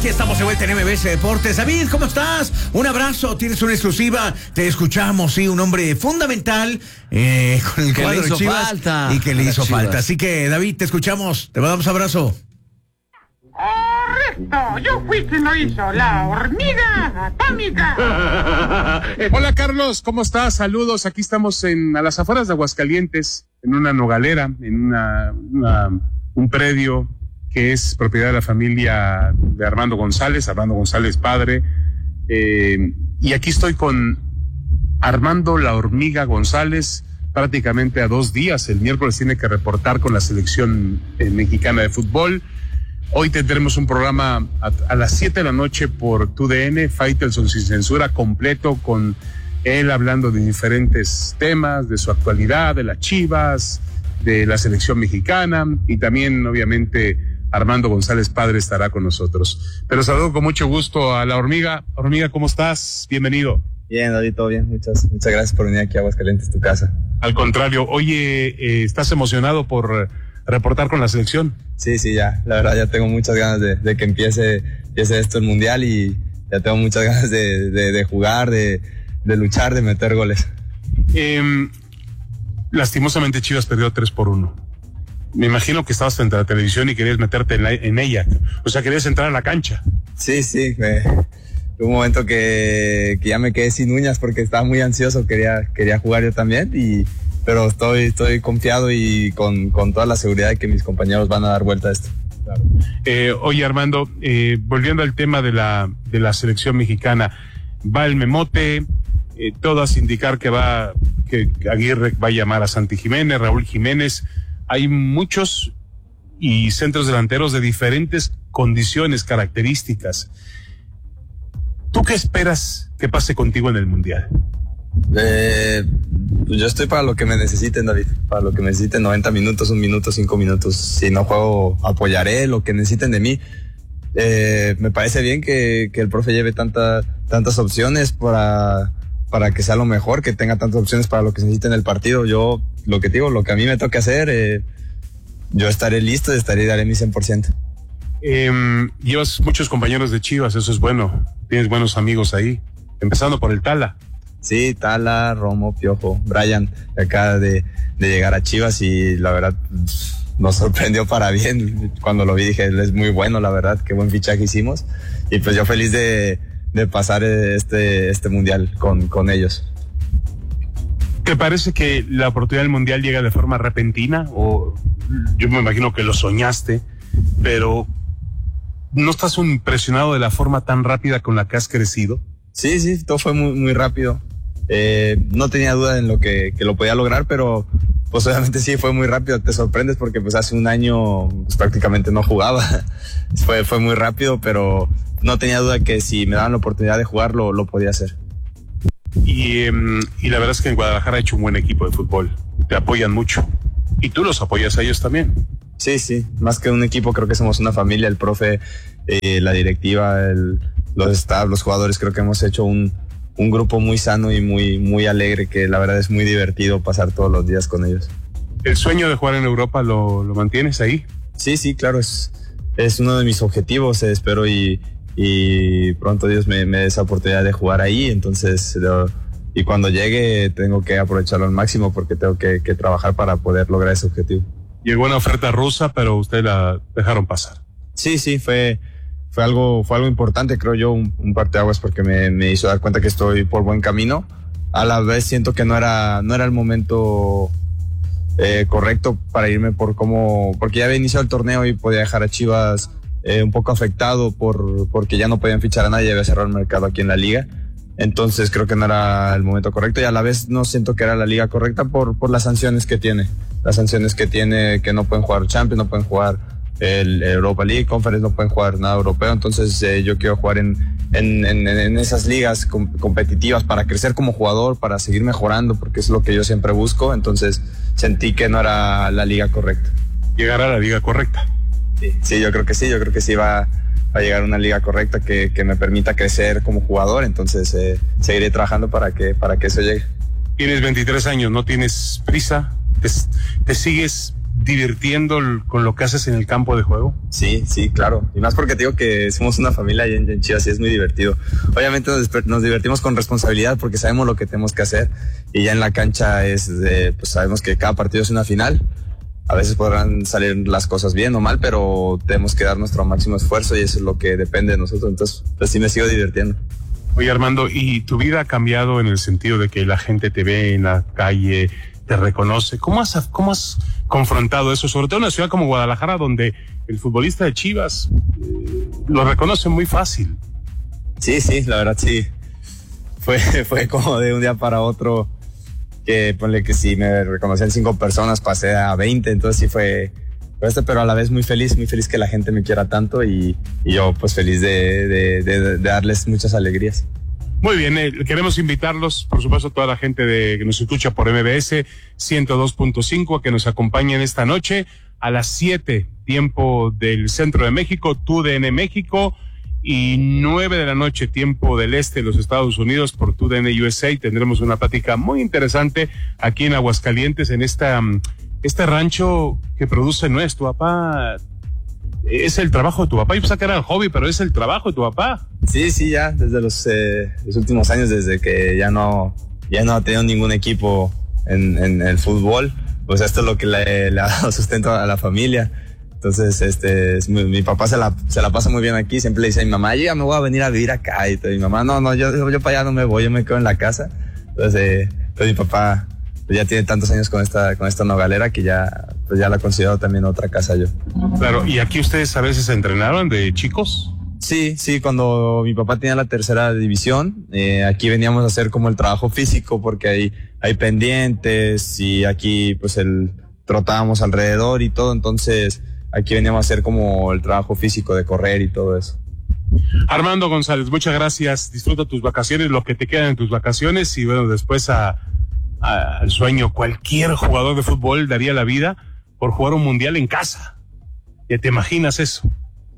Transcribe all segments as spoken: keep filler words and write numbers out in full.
Aquí estamos de vuelta en M B S Deportes. David, ¿cómo estás? Un abrazo, tienes una exclusiva. Te escuchamos, sí, un hombre fundamental eh, con el que cuadro le hizo de Chivas falta y que le hizo Chivas. falta. Así que, David, te escuchamos. Te mandamos abrazo. Correcto, yo fui quien lo hizo, la hormiga atómica. Hola Carlos, ¿cómo estás? Saludos, aquí estamos en a las afueras de Aguascalientes, en una nogalera, en una, una un predio que es propiedad de la familia de Armando González, Armando González padre, eh, y aquí estoy con Armando la Hormiga González, prácticamente a dos días. El miércoles tiene que reportar con la selección eh, mexicana de fútbol. Hoy tendremos un programa a, a las siete de la noche por T U D N, Faitelson sin censura, completo, con él hablando de diferentes temas, de su actualidad, de las Chivas, de la selección mexicana, y también, obviamente, Armando González padre estará con nosotros. Pero saludo con mucho gusto a la Hormiga. Hormiga, ¿cómo estás? Bienvenido. Bien, David, todo bien. Muchas, muchas gracias por venir aquí a Aguascalientes, tu casa. Al contrario, oye, eh, ¿estás emocionado por reportar con la selección? Sí, sí, ya. La verdad, ya tengo muchas ganas de, de que empiece, empiece esto el Mundial, y ya tengo muchas ganas de, de, de jugar, de, de luchar, de meter goles. Eh, lastimosamente Chivas perdió tres por uno. Me imagino que estabas frente a la televisión y querías meterte en, la, en ella. O sea, querías entrar a la cancha. Sí, sí. Me, un momento que, que ya me quedé sin uñas porque estaba muy ansioso. Quería, quería jugar yo también, y pero estoy, estoy confiado y con, con toda la seguridad de que mis compañeros van a dar vuelta a esto. Claro. Eh, oye, Armando, eh, volviendo al tema de la, de la selección mexicana, va el memote, eh, todas indicar que va, que Aguirre va a llamar a Santi Jiménez, Raúl Jiménez. Hay muchos y centros delanteros de diferentes condiciones, características. ¿Tú qué esperas que pase contigo en el Mundial? Eh, pues yo estoy para lo que me necesiten, David. Para lo que me necesiten, noventa minutos, un minuto, cinco minutos. Si no juego, apoyaré lo que necesiten de mí. Eh, me parece bien que, que el profe lleve tanta, tantas opciones para, para que sea lo mejor, que tenga tantas opciones para lo que se necesite en el partido. Yo, lo que digo, lo que a mí me toca hacer, eh, yo estaré listo y estaré y daré mi cien por ciento. Eh, llevas muchos compañeros de Chivas, eso es bueno. Tienes buenos amigos ahí, empezando por el Tala. Sí, Tala, Romo, Piojo, Brian, acaba de, de llegar a Chivas, y la verdad nos sorprendió para bien. Cuando lo vi dije, él es muy bueno, la verdad, qué buen fichaje hicimos, y pues yo feliz de, de pasar este, este mundial con, con ellos. ¿Te parece que la oportunidad del mundial llega de forma repentina? O yo me imagino que lo soñaste, pero ¿no estás impresionado de la forma tan rápida con la que has crecido? Sí, sí, todo fue muy, muy rápido. Eh, no tenía duda en lo que, que lo podía lograr, pero pues obviamente sí fue muy rápido. Te sorprendes porque pues hace un año pues, prácticamente no jugaba. fue, fue muy rápido, pero no tenía duda que si me daban la oportunidad de jugar lo, lo podía hacer. Y, um, y la verdad es que en Guadalajara ha hecho un buen equipo de fútbol. Te apoyan mucho. Y tú los apoyas a ellos también. Sí, sí. Más que un equipo, creo que somos una familia. El profe, eh, la directiva, el, los staff, los jugadores. Creo que hemos hecho un, un grupo muy sano y muy, muy alegre, que la verdad es muy divertido pasar todos los días con ellos. ¿El sueño de jugar en Europa lo, lo mantienes ahí? Sí, sí, claro. Es, es uno de mis objetivos. Eh, espero y... y pronto Dios me, me dé esa oportunidad de jugar ahí, entonces lo, y cuando llegue tengo que aprovecharlo al máximo porque tengo que, que trabajar para poder lograr ese objetivo. Llegó una oferta rusa, pero ustedes la dejaron pasar. Sí, sí, fue, fue algo, fue algo importante, creo yo, un, un parteaguas porque me, me hizo dar cuenta que estoy por buen camino. A la vez siento que no era, no era el momento eh, correcto para irme por cómo, porque ya había iniciado el torneo y podía dejar a Chivas Eh, un poco afectado por porque ya no podían fichar a nadie, había cerrado el mercado aquí en la liga, entonces creo que no era el momento correcto, y a la vez no siento que era la liga correcta por, por las sanciones que tiene, las sanciones que tiene, que no pueden jugar Champions, no pueden jugar el Europa League, Conference, no pueden jugar nada europeo, entonces eh, yo quiero jugar en, en, en, en esas ligas com- competitivas para crecer como jugador, para seguir mejorando, porque es lo que yo siempre busco, entonces sentí que no era la liga correcta. Llegar a la liga correcta. Sí, sí, yo creo que sí, yo creo que sí va a llegar a una liga correcta que, que me permita crecer como jugador, entonces eh, seguiré trabajando para que, para que eso llegue. Tienes veintitrés años, no tienes prisa, te, te sigues divirtiendo con lo que haces en el campo de juego? Sí, sí, claro. Y más porque te digo que somos una familia y en, en Chivas y es muy divertido. Obviamente nos, nos divertimos con responsabilidad porque sabemos lo que tenemos que hacer. Y ya en la cancha es de, pues sabemos que cada partido es una final. A veces podrán salir las cosas bien o mal, pero tenemos que dar nuestro máximo esfuerzo y eso es lo que depende de nosotros. Entonces, pues sí me sigo divirtiendo. Oye, Armando, ¿y tu vida ha cambiado en el sentido de que la gente te ve en la calle, te reconoce? ¿Cómo has, cómo has confrontado eso? Sobre todo en una ciudad como Guadalajara, donde el futbolista de Chivas eh, lo reconoce muy fácil. Sí, sí, la verdad sí. Fue, fue como de un día para otro que ponle que si me reconocían cinco personas, pasé a veinte, entonces sí fue, fue este, pero a la vez muy feliz, muy feliz que la gente me quiera tanto y, y yo pues feliz de, de, de, de darles muchas alegrías. Muy bien, eh, queremos invitarlos, por supuesto, a toda la gente de, que nos escucha por M B S ciento dos punto cinco a que nos acompañen esta noche a las siete, tiempo del centro de México, T U D N México, y nueve de la noche, tiempo del este de los Estados Unidos, por T U D N U S A. Tendremos una plática muy interesante aquí en Aguascalientes, en esta, este rancho que produce nuestro papá. Es el trabajo de tu papá. Yo pensaba que era el hobby, pero es el trabajo de tu papá. Sí, sí, ya desde los, eh, los últimos años, desde que ya no, ya no ha tenido ningún equipo en, en el fútbol, pues esto es lo que le, le ha dado sustento a la familia. Entonces, este, es, mi, mi papá se la, se la pasa muy bien aquí. Siempre le dice a mi mamá, yo ya me voy a venir a vivir acá. Y todo. Y mi mamá, no, no, yo, yo para allá no me voy, yo me quedo en la casa. Entonces, eh, pues mi papá pues ya tiene tantos años con esta, con esta nogalera que ya, pues ya la considero también otra casa yo. Claro, ¿y aquí ustedes a veces entrenaban de chicos? Sí, sí, cuando mi papá tenía la tercera división, eh, aquí veníamos a hacer como el trabajo físico porque hay, hay pendientes y aquí pues el, trotábamos alrededor y todo, entonces aquí veníamos a hacer como el trabajo físico de correr y todo eso. Armando González, muchas gracias, disfruta tus vacaciones, lo que te quedan en tus vacaciones y bueno, después a, a, al sueño. Cualquier jugador de fútbol daría la vida por jugar un mundial en casa. ¿Ya te imaginas eso?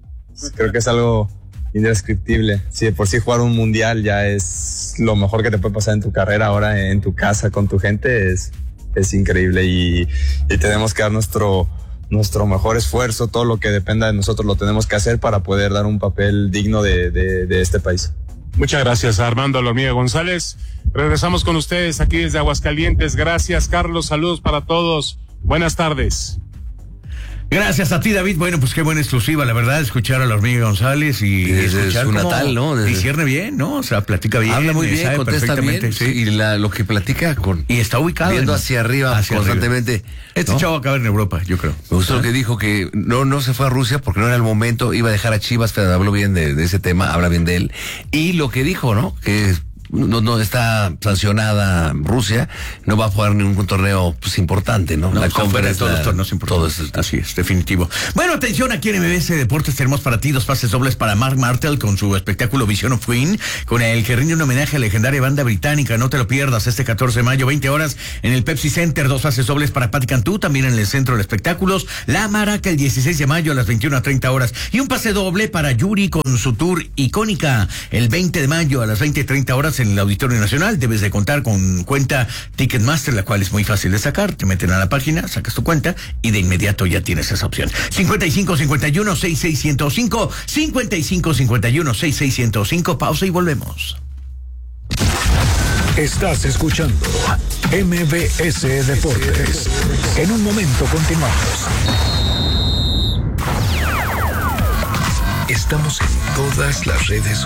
Creo que es algo indescriptible. Si de por sí jugar un mundial ya es lo mejor que te puede pasar en tu carrera, ahora en tu casa con tu gente es, es increíble y, y tenemos que dar nuestro, nuestro mejor esfuerzo, todo lo que dependa de nosotros lo tenemos que hacer para poder dar un papel digno de, de, de este país. Muchas gracias, Armando La Hormiga González. Regresamos con ustedes aquí desde Aguascalientes. Gracias, Carlos. Saludos para todos. Buenas tardes. Gracias a ti, David. Bueno, pues qué buena exclusiva, la verdad, escuchar a La Hormiga González y desde escuchar su natal, ¿no? Desde... discierne bien, ¿no? O sea, platica bien. Habla muy bien, contesta bien. Sí. Y la, lo que platica con... Y está ubicado. Viendo en, hacia arriba hacia constantemente. Arriba. Este ¿no? chavo acaba en Europa, yo creo. Me gustó ¿Ah? lo que dijo, que no, no se fue a Rusia porque no era el momento, iba a dejar a Chivas, pero habló bien de, de ese tema, habla bien de él. Y lo que dijo, ¿no? Que no, no está sancionada Rusia, no va a jugar ningún torneo pues importante, ¿no? no la conferencia, todos los torneos importantes. Todo es, así es, definitivo. Bueno, atención, aquí en M B S Deportes tenemos para ti dos pases dobles para Mark Martel con su espectáculo Vision of Queen, con el que rinde un homenaje a la legendaria banda británica. No te lo pierdas este catorce de mayo, veinte horas en el Pepsi Center. Dos pases dobles para Patti Cantú, también en el Centro de Espectáculos La Maraca el dieciséis de mayo a las veintiuna a treinta horas. Y un pase doble para Yuri con su tour icónica el veinte de mayo a las veinte y treinta horas en el Auditorio Nacional. Debes de contar con cuenta Ticketmaster, la cual es muy fácil de sacar. Te meten a la página, sacas tu cuenta y de inmediato ya tienes esa opción. cincuenta y cinco cincuenta y uno sesenta y seis ciento cinco, cincuenta y cinco cincuenta y uno sesenta y seis ciento cinco. Pausa y volvemos. Estás escuchando M B S Deportes. En un momento continuamos. Estamos en todas las redes sociales.